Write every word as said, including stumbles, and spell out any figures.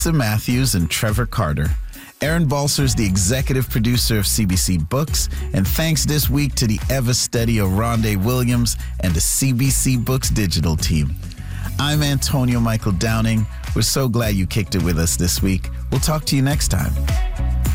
Melissa Matthews and Trevor Carter. Aaron Balser is the executive producer of C B C Books, and thanks this week to the ever steady Aronde Williams and the C B C Books digital team. I'm Antonio Michael Downing. We're so glad you kicked it with us this week. We'll talk to you next time.